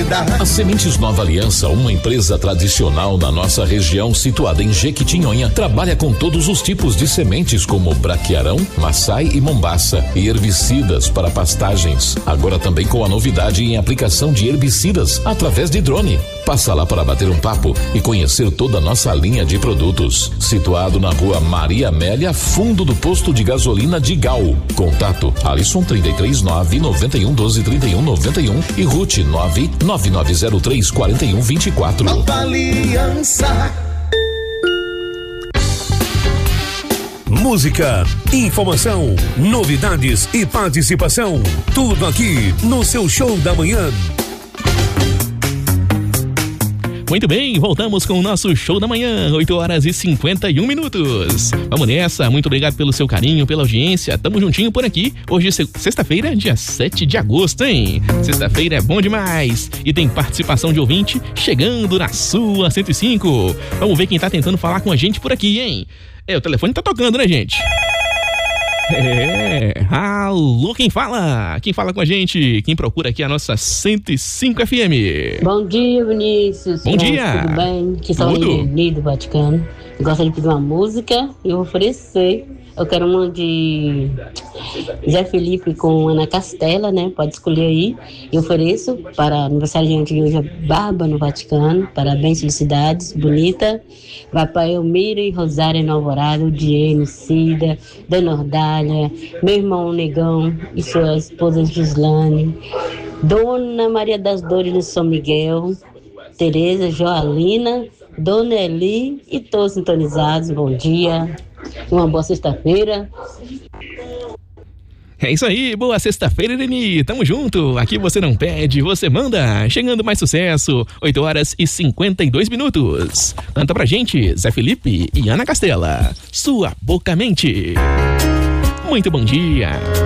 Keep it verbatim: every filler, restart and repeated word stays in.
qualidade. A Sementes Nova Aliança, uma empresa tradicional na nossa região, situada em Jequitinhonha, trabalha com todos os tipos de sementes como braquiarão, maçai e mombaça e herbicidas para pastagens. Agora também com a novidade em aplicação de herbicidas através de drone. Passa lá para bater um papo e conhecer toda a nossa linha de produtos. Situado na rua Maria Amélia, fundo do posto de gasolina de Gal. Contato Alisson trinta e três nove noventa e um doze trinta e um noventa e um e Ruth nove nove nove zero três quatro um dois quatro. Nova Aliança. Música, informação, novidades e participação. Tudo aqui no seu Show da Manhã. Muito bem, voltamos com o nosso Show da Manhã, oito horas e cinquenta e um minutos. Vamos nessa, muito obrigado pelo seu carinho, pela audiência, tamo juntinho por aqui. Hoje é sexta-feira, dia sete de agosto, hein? Sexta-feira é bom demais e tem participação de ouvinte chegando na sua cento e cinco. Vamos ver quem tá tentando falar com a gente por aqui, hein? É, o telefone tá tocando, né, gente? É, alô, quem fala? Quem fala com a gente? Quem procura aqui a nossa cento e cinco F M? Bom dia, Vinícius. Bom dia. Tudo bem? Que são Reni do Vaticano. Eu gosto de pedir uma música e eu vou oferecer. Eu quero uma de Zé Felipe com Ana Castela, né? Pode escolher aí. Eu ofereço para aniversário de hoje, Barba no Vaticano. Parabéns, felicidades, bonita. Vai para Elmira e Rosário em Alvorada, Diego, Cida, Dona Ordália, meu irmão Negão e sua esposa Gislane, Dona Maria das Dores no São Miguel, Tereza, Joalina, Dona Eli e todos sintonizados. Bom dia. Uma boa sexta-feira. É isso aí, boa sexta-feira, Irene, tamo junto, aqui você não pede, você manda, chegando mais sucesso, oito horas e cinquenta e dois minutos, canta pra gente, Zé Felipe e Ana Castela, Sua Boca Mente. Muito bom dia.